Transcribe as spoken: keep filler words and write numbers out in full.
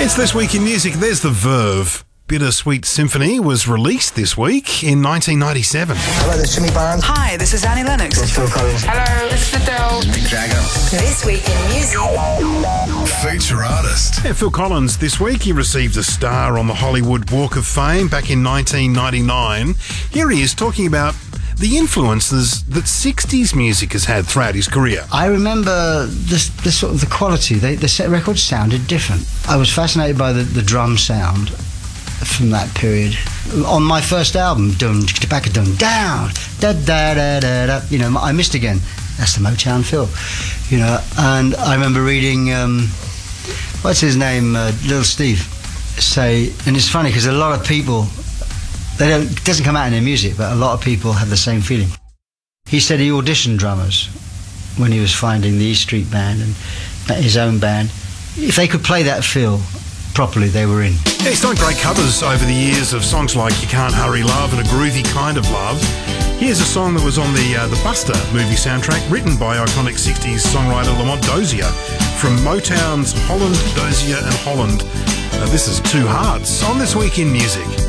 It's This Week in Music. There's the Verve. Bittersweet Symphony was released this week in nineteen ninety-seven. Hello, this is Jimmy Barnes. Hi, this is Annie Lennox. This is Phil Collins. Hello, this is Adele. Mick Jagger. This Week in Music. Feature artist. Yeah, Phil Collins this week, he received a star on the Hollywood Walk of Fame back in nineteen ninety-nine. Here he is talking about the influences that sixties music has had throughout his career. I remember the, the sort of the quality. They, the set records sounded different. I was fascinated by the, the drum sound from that period. On my first album, dum tobacco dum down, da da da da da. You know, I Missed Again. That's the Motown Phil. You know, and I remember reading, um, what's his name, uh, Little Steve, say, and it's funny because a lot of people, they don't, it doesn't come out in their music, but a lot of people have the same feeling. He said he auditioned drummers when he was finding the E Street Band and his own band. If they could play that Phil properly, they were in. Yeah, he's done great covers over the years of songs like You Can't Hurry Love and A Groovy Kind of Love. Here's a song that was on the uh, the Buster movie soundtrack, written by iconic sixties songwriter Lamont Dozier from Motown's Holland, Dozier and Holland. Uh, this is Two Hearts on This Week in Music.